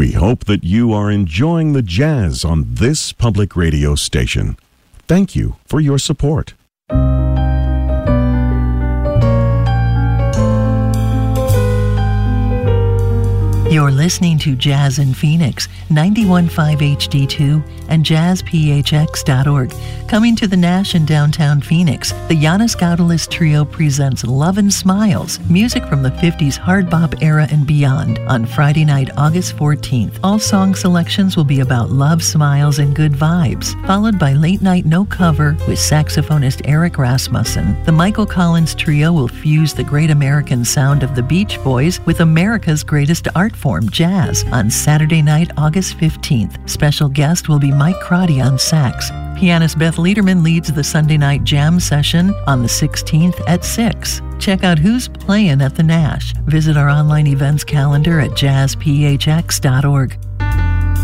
We hope that you are enjoying the jazz on this public radio station. Thank you for your support. You're listening to Jazz in Phoenix, 91.5 HD2 and jazzphx.org. Coming to the Nash in downtown Phoenix, the Yannis Gaudelis Trio presents Love and Smiles, music from the 50s hard bop era and beyond, on Friday night, August 14th. All song selections will be about love, smiles, and good vibes, followed by Late Night No Cover with saxophonist Eric Rasmussen. The Michael Collins Trio will fuse the great American sound of the Beach Boys with America's greatest art form, jazz, on Saturday night, August 15th. Special guest will be Mike Crotty on sax. Pianist Beth Liederman leads the Sunday night jam session on the 16th at 6. Check out who's playing at the Nash. Visit our online events calendar at jazzphx.org.